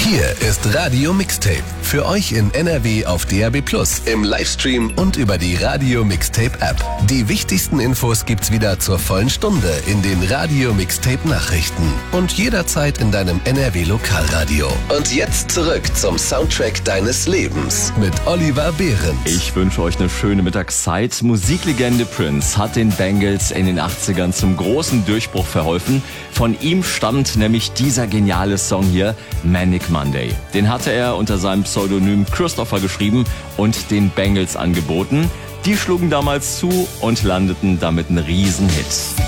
Hier ist Radio Mixtape. Für euch in NRW auf DAB+, im Livestream und über die Radio Mixtape App. Die wichtigsten Infos gibt's wieder zur vollen Stunde in den Radio Mixtape Nachrichten und jederzeit in deinem NRW Lokalradio. Und jetzt zurück zum Soundtrack deines Lebens mit Oliver Behrens. Ich wünsche euch eine schöne Mittagszeit. Musiklegende Prince hat den Bangles in den 80ern zum großen Durchbruch verholfen. Von ihm stammt nämlich dieser geniale Song hier, Manic Monday. Den hatte er unter seinem Pseudonym Christopher geschrieben und den Bangles angeboten. Die schlugen damals zu und landeten damit einen Riesenhit.